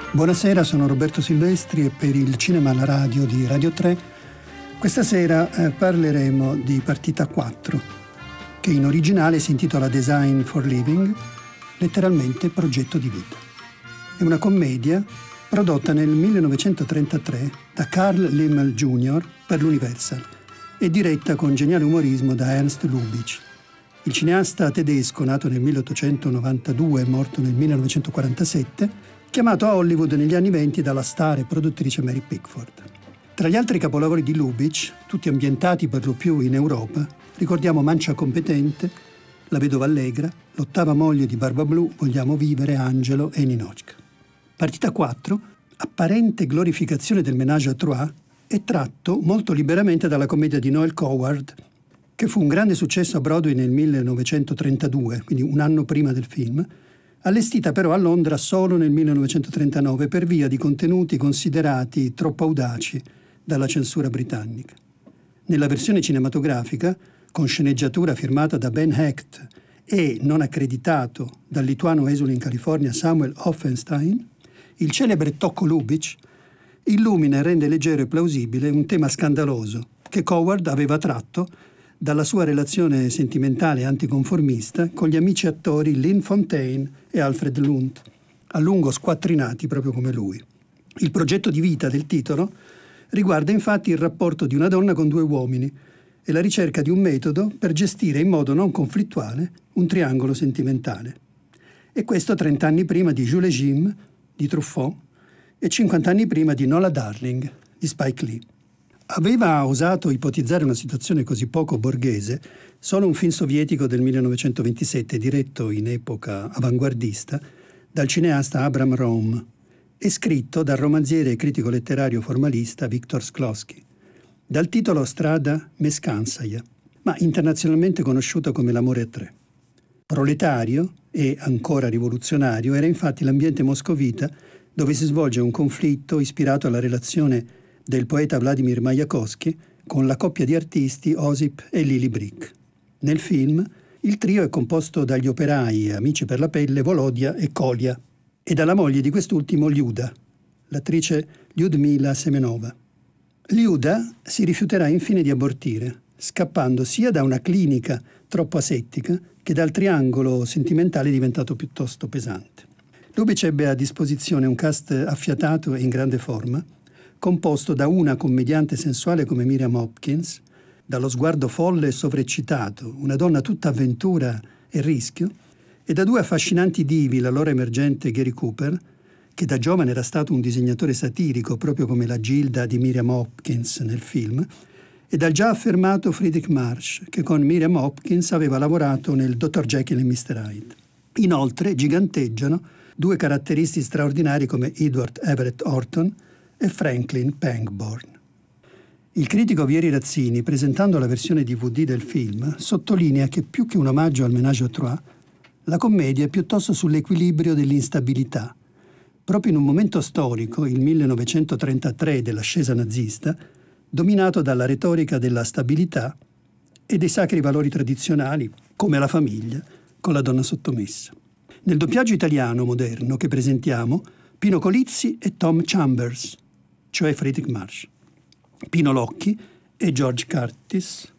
Buonasera, sono Roberto Silvestri e per il Cinema alla Radio di Radio 3 questa sera parleremo di Partita 4, che in originale si intitola Design for Living, letteralmente progetto di vita. È una commedia prodotta nel 1933 da Carl Laemmle Jr. per l'Universal e diretta con geniale umorismo da Ernst Lubitsch. Il cineasta tedesco, nato nel 1892 e morto nel 1947, chiamato a Hollywood negli anni '20 dalla star e produttrice Mary Pickford. Tra gli altri capolavori di Lubitsch, tutti ambientati per lo più in Europa, ricordiamo Mancia competente, La vedova allegra, L'ottava moglie di Barbablù, Vogliamo vivere, Angelo e Ninotchka. Partita 4, apparente glorificazione del ménage à trois, è tratto molto liberamente dalla commedia di Noel Coward, che fu un grande successo a Broadway nel 1932, quindi un anno prima del film, allestita però a Londra solo nel 1939 per via di contenuti considerati troppo audaci dalla censura britannica. Nella versione cinematografica, con sceneggiatura firmata da Ben Hecht e non accreditato dal lituano esule in California Samuel Offenstein, il celebre tocco Lubitsch illumina e rende leggero e plausibile un tema scandaloso che Coward aveva tratto dalla sua relazione sentimentale e anticonformista con gli amici attori Lynn Fontaine e Alfred Lunt, a lungo squattrinati proprio come lui. Il progetto di vita del titolo riguarda infatti il rapporto di una donna con due uomini e la ricerca di un metodo per gestire in modo non conflittuale un triangolo sentimentale. E questo 30 anni prima di Jules et Jim di Truffaut e 50 anni prima di Nola Darling di Spike Lee. Aveva osato ipotizzare una situazione così poco borghese solo un film sovietico del 1927 diretto in epoca avanguardista dal cineasta Abram Rom e scritto dal romanziere e critico letterario formalista Viktor Shklovsky, dal titolo Strada Meskanskaya, ma internazionalmente conosciuto come L'amore a tre. Proletario e ancora rivoluzionario era infatti l'ambiente moscovita dove si svolge un conflitto ispirato alla relazione del poeta Vladimir Majakovskij con la coppia di artisti Osip e Lily Brick. Nel film il trio è composto dagli operai e amici per la pelle Volodia e Kolya e dalla moglie di quest'ultimo Liuda, l'attrice Lyudmila Semenova. Liuda si rifiuterà infine di abortire, scappando sia da una clinica troppo asettica che dal triangolo sentimentale diventato piuttosto pesante. Lubitsch ebbe a disposizione un cast affiatato e in grande forma, composto da una commediante sensuale come Miriam Hopkins, dallo sguardo folle e sovreccitato, una donna tutta avventura e rischio, e da due affascinanti divi, l'allora emergente Gary Cooper, che da giovane era stato un disegnatore satirico proprio come la Gilda di Miriam Hopkins nel film, e dal già affermato Friedrich March, che con Miriam Hopkins aveva lavorato nel Dr. Jekyll e Mr. Hyde. Inoltre giganteggiano due caratteristi straordinari come Edward Everett Horton e Franklin Pangborn. Il critico Vieri Razzini, presentando la versione DVD del film, sottolinea che più che un omaggio al ménage à trois, la commedia è piuttosto sull'equilibrio dell'instabilità. Proprio in un momento storico, il 1933 dell'ascesa nazista, dominato dalla retorica della stabilità e dei sacri valori tradizionali, come la famiglia, con la donna sottomessa. Nel doppiaggio italiano moderno che presentiamo, Pino Colizzi e Tom Chambers, cioè Friedrich March, Pino Locchi e George Curtis,